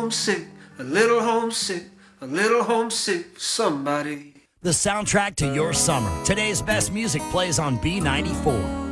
homesick, a little homesick, a little homesick for somebody. The soundtrack to your summer. Today's best music plays on B94.